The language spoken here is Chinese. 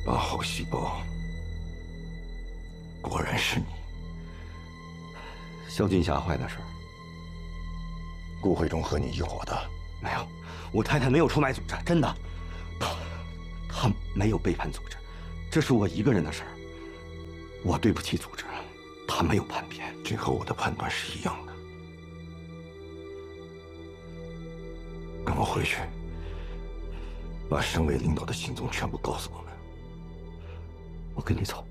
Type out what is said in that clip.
8号细胞，果然是你。 萧金霞坏的事儿， 顾慧中和你一伙的？ 没有，我太太没有出卖组织，真的。她没有背叛组织，这是我一个人的事儿。我对不起组织，她没有叛变， 这和我的判断是一样的。跟我回去，把省委领导的行踪全部告诉我们。 我跟你走。